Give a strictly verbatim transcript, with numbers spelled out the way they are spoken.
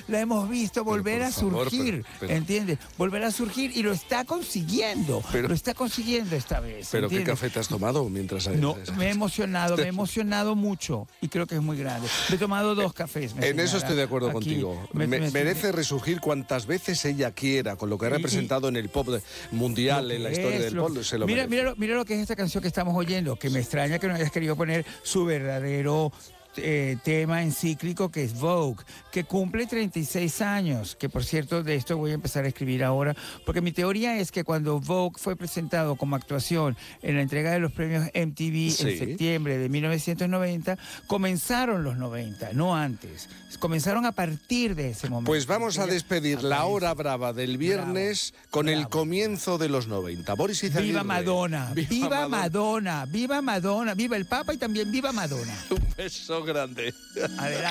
la hemos visto volver a favor, surgir, pero, pero, ¿entiendes? Volver a surgir y lo está consiguiendo, pero, lo está consiguiendo esta vez. ¿Pero ¿entiendes? qué café te has tomado mientras...? No, me he emocionado, me he emocionado mucho y creo que es muy grande. Me he tomado dos cafés. En señala, eso estoy de acuerdo aquí, contigo. Me, me, merece resurgir cuantas veces ella quiera, con lo que ha representado y, en el pop mundial, en la historia es, del pop, se lo mira, merece. Mira lo, mira lo que es esta canción que estamos oyendo, que me extraña que no hayas querido poner su verdadero... Eh, tema encíclico, que es Vogue, que cumple treinta y seis años, que por cierto de esto voy a empezar a escribir ahora, porque mi teoría es que cuando Vogue fue presentado como actuación en la entrega de los premios M T V sí. en septiembre de mil novecientos noventa, comenzaron los noventa, no antes, comenzaron a partir de ese momento. Pues vamos a despedir la hora brava del viernes bravo, con bravo. el comienzo de los noventa. Boris Izaguirre. Viva Madonna, viva, viva Madonna. Madonna, viva Madonna, viva el Papa y también viva Madonna. Un beso grande. Adelante.